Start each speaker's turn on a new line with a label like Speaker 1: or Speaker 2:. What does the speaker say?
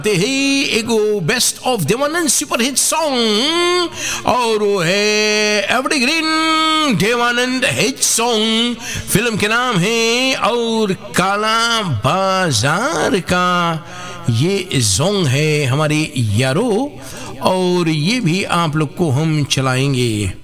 Speaker 1: है एगो best of Devanand super hit song और वो है evergreen Devanand hit song. Film के नाम है और काला बाजार का ये सॉन्ग है हमारे यारो, और ये भी आप लोग को हम चलाएंगे।